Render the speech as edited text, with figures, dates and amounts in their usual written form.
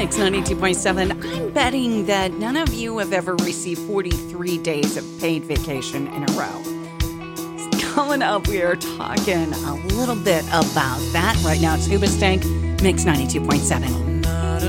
Mix 92.7. I'm betting that none of you have ever received 43 days of paid vacation in a row. Coming up, we are talking a little bit about that right now. It's Hoobastank, Mix 92.7.